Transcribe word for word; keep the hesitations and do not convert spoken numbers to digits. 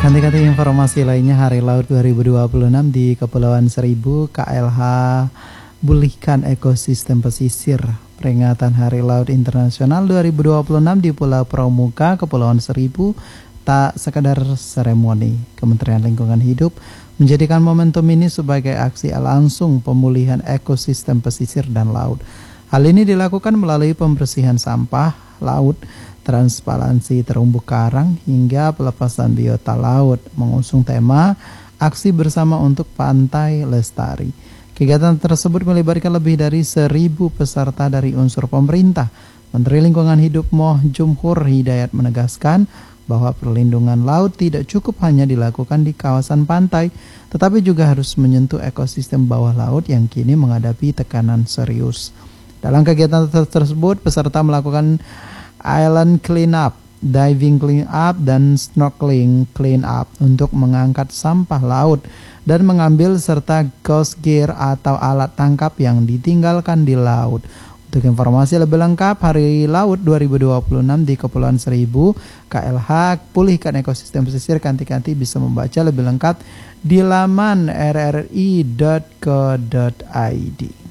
Kanti-kanti informasi lainnya, Hari Laut dua ribu dua puluh enam di Kepulauan Seribu, K L H pulihkan ekosistem pesisir. Peringatan Hari Laut Internasional dua ribu dua puluh enam di Pulau Pramuka, Kepulauan Seribu tak sekadar seremoni. Kementerian Lingkungan Hidup menjadikan momentum ini sebagai aksi langsung pemulihan ekosistem pesisir dan laut. Hal ini dilakukan melalui pembersihan sampah laut, transparansi terumbu karang, hingga pelepasan biota laut, mengusung tema Aksi Bersama untuk Pantai Lestari. Kegiatan tersebut melibatkan lebih dari seribu peserta dari unsur pemerintah. Menteri Lingkungan Hidup Moh Jumhur Hidayat menegaskan bahwa perlindungan laut tidak cukup hanya dilakukan di kawasan pantai, tetapi juga harus menyentuh ekosistem bawah laut yang kini menghadapi tekanan serius. Dalam kegiatan tersebut, peserta melakukan island clean up, diving clean up, dan snorkeling clean up untuk mengangkat sampah laut dan mengambil serta ghost gear atau alat tangkap yang ditinggalkan di laut. Untuk informasi lebih lengkap, Hari Laut dua ribu dua puluh enam di Kepulauan Seribu, K L H Pulihkan Ekosistem Pesisir, kanti-kanti bisa membaca lebih lengkap di laman r r i dot co dot i d.